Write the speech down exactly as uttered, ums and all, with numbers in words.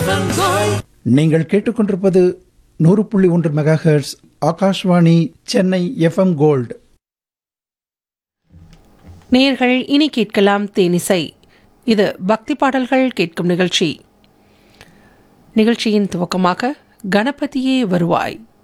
நீங்கள் கேட்டுக்கொண்டிருப்பது நூறு புள்ளி ஒன்று mega hertz Akashvani Chennai FM gold. நேயர்கள் இனி கேட்கலாம் தேனிசை. இது பக்தி பாடல்கள் கேட்கும் நிகழ்ச்சி. நிகழ்ச்சியின் துவக்கமாக கணபதியே வருவாய்